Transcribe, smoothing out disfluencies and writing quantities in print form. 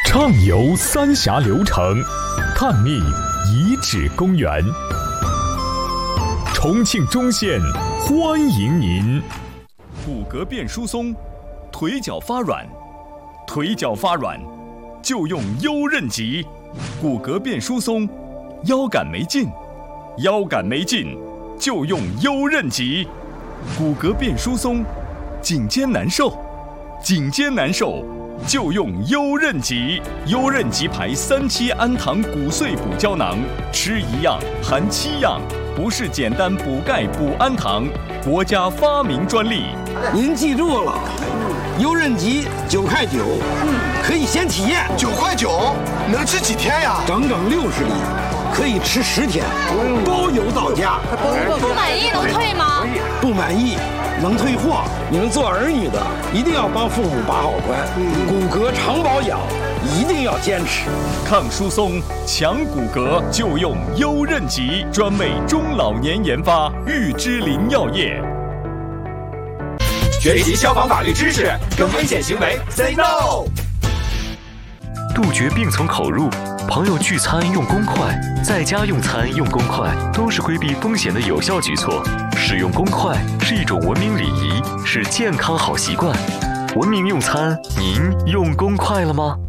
畅游三峡流程，探秘遗址公园。重庆中县欢迎您。 骨骼变疏松，腿脚发软，腿脚发软就用优韧极。骨骼变疏松，腰杆没劲，腰杆没劲就用优韧极。骨骼变疏松，颈肩难受，颈肩难受就用优韧极。优韧极牌3期氨糖骨碎补胶囊，吃1样含7样，不是简单补钙补氨糖，国家发明专利。 您记住了，优韧极9.9块，可以先体验。 9.9块能吃几天呀？ 整整60粒，可以吃10天，包邮到家。 不满意能退吗？ 不满意能退货。你们做儿女的一定要帮父母把好关，骨骼常保养一定要坚持。 抗疏松、强骨骼就用优韧极，专为中老年研发，玉芝林药业。 学习消防法律知识，跟危险行为 say no。 杜绝病从口入，朋友聚餐用公筷，在家用餐用公筷，都是规避风险的有效举措。使用公筷是一种文明礼仪，是健康好习惯。文明用餐，您用公筷了吗？